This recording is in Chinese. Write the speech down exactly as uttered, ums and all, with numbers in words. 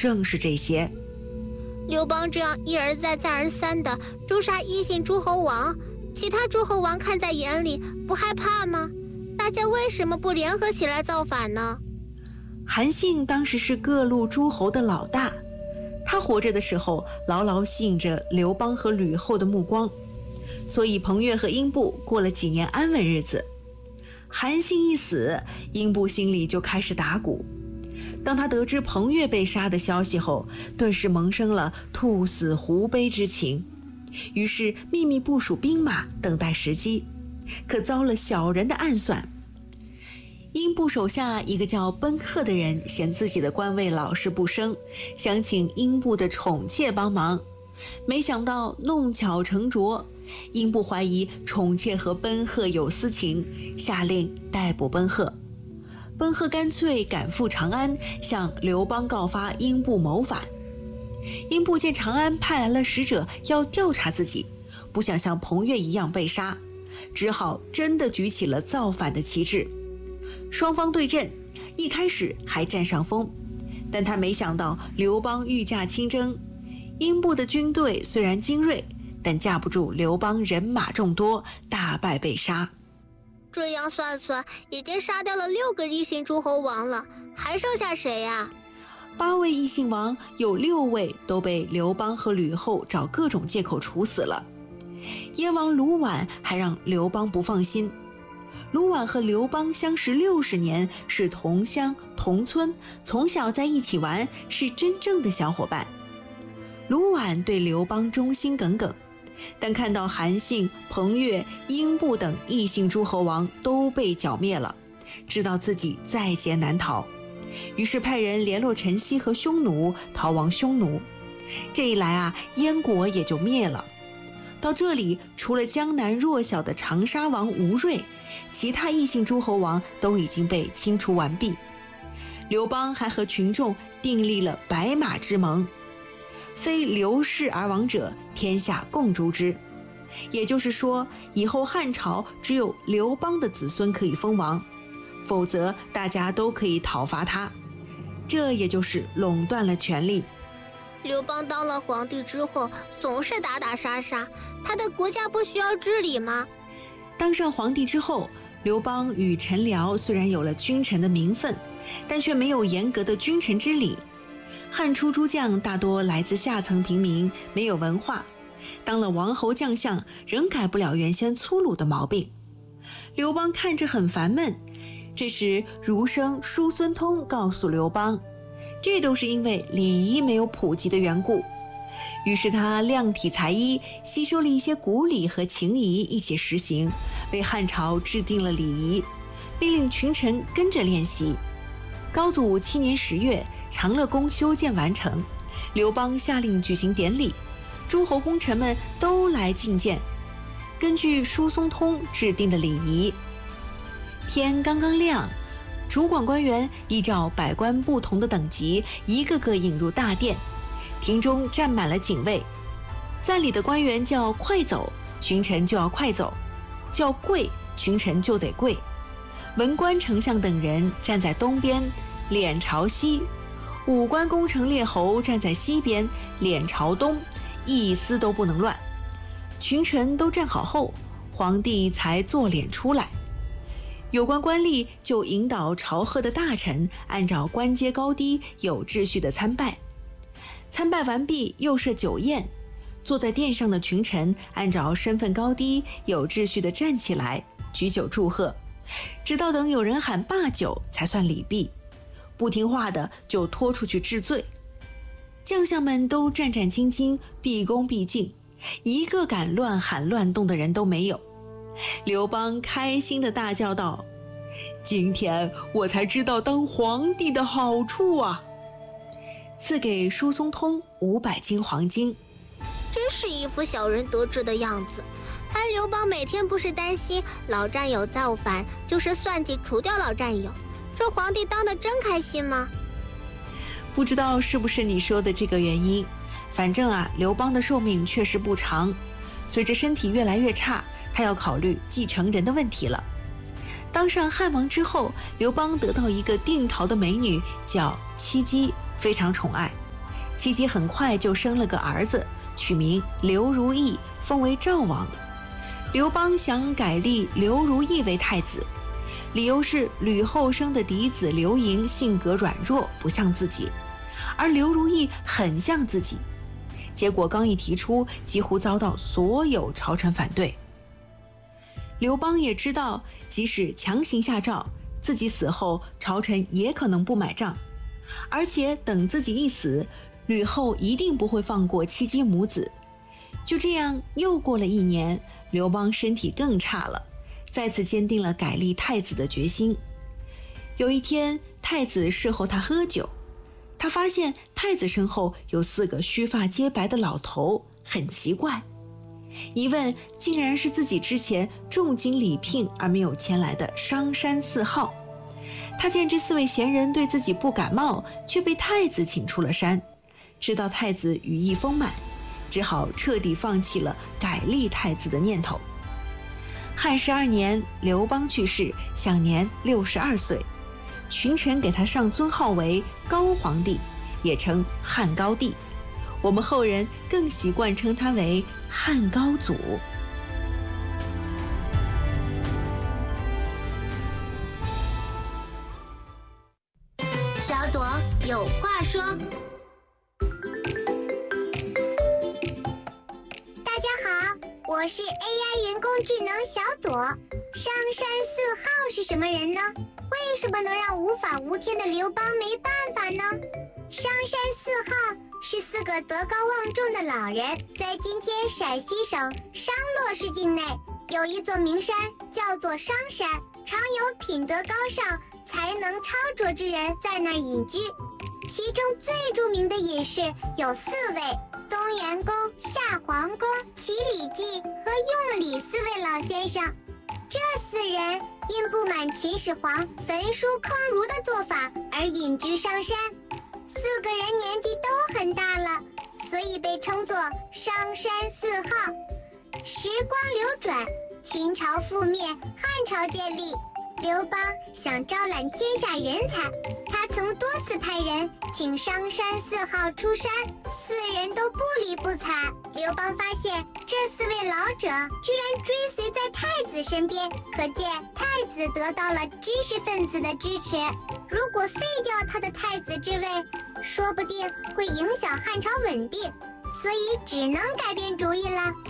正是这些。 刘邦这样一而再再而三地诛杀异姓诸侯王，其他诸侯王看在眼里，不害怕吗？大家为什么不联合起来造反呢？ 韩信当时是各路诸侯的老大，他活着的时候牢牢吸引着刘邦和吕后的目光，所以彭越和英布过了几年安稳日子。韩信一死，英布心里就开始打鼓。当他得知彭越被杀的消息后，顿时萌生了兔死狐悲之情，于是秘密部署兵马，等待时机。可遭了小人的暗算。英布手下一个叫奔贺的人嫌自己的官位老是不升，想请英布的宠妾帮忙，没想到弄巧成拙，英布怀疑宠妾和奔贺有私情，下令逮捕奔贺。奔贺干脆赶赴长安，向刘邦告发英布谋反。英布见长安派来了使者要调查自己，不想像彭越一样被杀，只好真的举起了造反的旗帜。双方对阵，一开始还占上风，但他没想到刘邦御驾亲征，英布的军队虽然精锐，但架不住刘邦人马众多，大败被杀。 这样算算，已经杀掉了六个异姓诸侯王了，还剩下谁呀？ 八位异姓王有六位都被刘邦和吕后找各种借口处死了。燕王卢绾还让刘邦不放心。卢绾和刘邦相识六十年，是同乡同村，从小在一起玩，是真正的小伙伴。卢绾对刘邦忠心耿耿，但看到韩信、彭越、英布等异姓诸侯王都被剿灭了，知道自己在劫难逃，于是派人联络陈豨和匈奴，逃亡匈奴。这一来啊，燕国也就灭了。到这里，除了江南弱小的长沙王吴瑞，其他异姓诸侯王都已经被清除完毕。刘邦还和群众订立了白马之盟，非刘氏而亡者，天下共诛之。也就是说，以后汉朝只有刘邦的子孙可以封王，否则大家都可以讨伐他，这也就是垄断了权力。 刘邦当了皇帝之后，总是打打杀杀，他的国家不需要治理吗？ 当上皇帝之后，刘邦与陈辽虽然有了君臣的名分，但却没有严格的君臣之礼。汉初诸将大多来自下层平民，没有文化，当了王侯将相，仍改不了原先粗鲁的毛病。刘邦看着很烦闷。这时儒生叔孙通告诉刘邦，这都是因为礼仪没有普及的缘故。于是他量体裁衣，吸收了一些古礼和情仪一起实行，为汉朝制定了礼仪，命令群臣跟着练习。高祖七年十月，长乐宫修建完成，刘邦下令举行典礼，诸侯功臣们都来觐见。根据叔孙通制定的礼仪，天刚刚亮，主管官员依照百官不同的等级，一个个引入大殿，庭中站满了警卫。赞礼的官员叫快走，群臣就要快走；叫跪，群臣就得跪。文官丞相等人站在东边，脸朝西；武官功臣列侯站在西边，脸朝东，一丝都不能乱。群臣都站好后，皇帝才坐脸出来。有关官吏就引导朝贺的大臣按照官阶高低有秩序的参拜。参拜完毕，又设酒宴，坐在殿上的群臣按照身份高低有秩序地站起来举酒祝贺，直到等有人喊罢酒才算礼毕，不听话的就拖出去治罪。将相们都战战兢兢，毕恭毕敬，一个敢乱喊乱动的人都没有。刘邦开心地大叫道：今天我才知道当皇帝的好处啊！赐给叔孙通五百斤黄金。 真是一副小人得志的样子。他刘邦每天不是担心老战友造反，就是算计除掉老战友，这皇帝当得真开心吗？ 不知道是不是你说的这个原因，反正啊，刘邦的寿命确实不长，随着身体越来越差，他要考虑继承人的问题了。当上汉王之后，刘邦得到一个定陶的美女叫戚姬，非常宠爱， 戚姬很快就生了个儿子，取名刘如意，封为赵王。刘邦想改立刘如意为太子，理由是吕后生的嫡子刘盈性格软弱，不像自己，而刘如意很像自己。结果刚一提出，几乎遭到所有朝臣反对。刘邦也知道，即使强行下诏，自己死后朝臣也可能不买账，而且等自己一死，吕后一定不会放过戚姬母子。就这样又过了一年，刘邦身体更差了，再次坚定了改立太子的决心。有一天，太子侍候他喝酒，他发现太子身后有四个须发皆白的老头，很奇怪。一问，竟然是自己之前重金礼聘而没有前来的商山四号。他见这四位贤人对自己不感冒，却被太子请出了山，知道太子羽翼丰满，只好彻底放弃了改立太子的念头。汉十二年，刘邦去世，享年六十二岁，群臣给他上尊号为高皇帝，也称汉高帝。我们后人更习惯称他为汉高祖。 小朵有话说。大家好，我是 A I 人工智能小朵。上山四号是什么人呢？为什么能让无法无天的刘邦没办法呢？上山四号是四个德高望重的老人，在今天陕西省商洛市境内有一座名山，叫做商山，常有品德高尚、才能超卓之人在那儿隐居。其中最著名的隐士有四位：东元公、夏皇公、齐礼记和用礼四位老先生。这四人因不满秦始皇焚书坑儒的做法而隐居商山。四个人年纪都很大了，所以被称作商山四号。时光流转，秦朝覆灭，汉朝建立。刘邦想招揽天下人才，他曾多次派人请商山四号出山，四人都不理不睬。刘邦发现这四位老者居然追随在太子身边，可见太子得到了知识分子的支持。如果废掉他的太子之位，说不定会影响汉朝稳定，所以只能改变主意了。